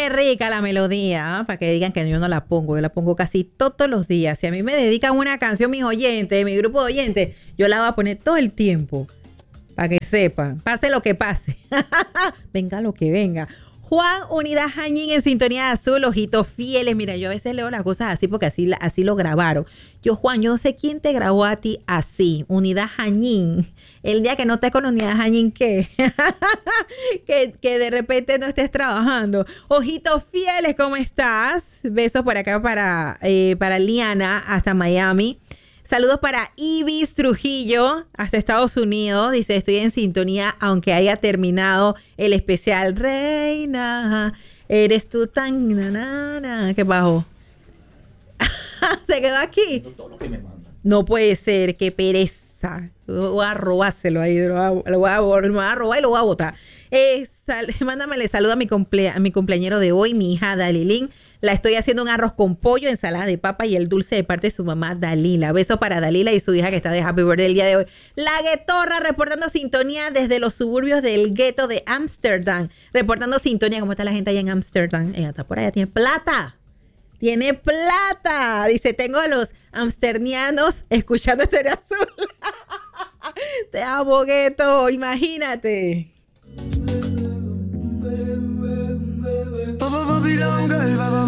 Qué rica la melodía, ¿ah? Para que digan que yo no la pongo. Yo la pongo casi todos los días. Si a mí me dedican una canción mis oyentes, mi grupo de oyentes, yo la voy a poner todo el tiempo. Para que sepan. Pase lo que pase. Venga lo que venga. Juan Unidad Jañín en sintonía de azul, ojitos fieles. Mira, yo a veces leo las cosas así porque así lo grabaron. Juan, yo no sé quién te grabó a ti así. Unidad Jañín. El día que no estés con Unidad Jañín, ¿qué? que de repente no estés trabajando. Ojitos fieles, ¿cómo estás? Besos por acá para Liana hasta Miami. Saludos para Ibis Trujillo, hasta Estados Unidos. Dice, estoy en sintonía, aunque haya terminado el especial. Reina, eres tú tan... nanana. ¿Qué bajo? ¿Se quedó aquí? Todo lo que me mandan. No puede ser, qué pereza. Voy a robárselo ahí, lo voy a robar y lo voy a botar. Mándamele saludo a mi cumpleañero de hoy, mi hija Dalilín. La estoy haciendo un arroz con pollo, ensalada de papa y el dulce de parte de su mamá Dalila. Besos para Dalila y su hija que está de Happy Birthday el día de hoy. La Guetorra reportando sintonía desde los suburbios del gueto de Ámsterdam. Reportando sintonía. ¿Cómo está la gente allá en Ámsterdam? Ella está por allá, tiene plata. Tiene plata. Dice, tengo a los amsternianos escuchando Estéreo Azul. Te amo, Gueto. Imagínate. Babylon girl,